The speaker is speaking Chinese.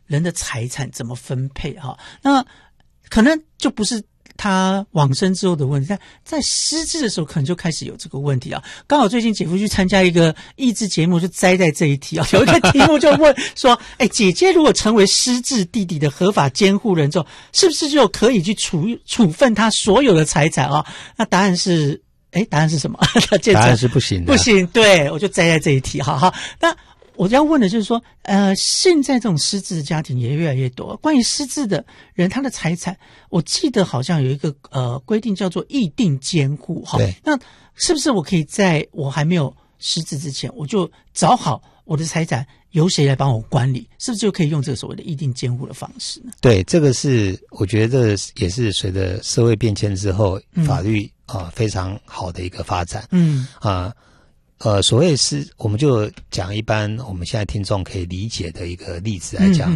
人的财产怎么分配哈。那可能就不是他往生之后的问题，但在失智的时候可能就开始有这个问题啊。刚好最近姐夫去参加一个益智节目，就栽在这一题啊。有一个题目就问说，姐姐如果成为失智弟弟的合法监护人之后，是不是就可以去处分他所有的财产啊？那答案是，答案是什么？ 答案是不行的。 不行，对，我就栽在这一题。好，那我要问的就是说，现在这种失智的家庭也越来越多。关于失智的人，他的财产，我记得好像有一个规定叫做议定监护哈。 对， 那是不是我可以在我还没有失智之前，我就找好我的财产由谁来帮我管理？是不是就可以用这个所谓的议定监护的方式呢？ 对，这个是我觉得也是随着社会变迁之后，法律非常好的一个发展。所谓是，我们就讲一般我们现在听众可以理解的一个例子来讲。